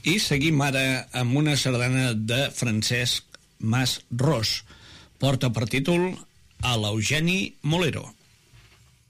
I seguim ara amb una sardana de Francesc Mas Ros. Porta per títol A l'Eugeni Molero.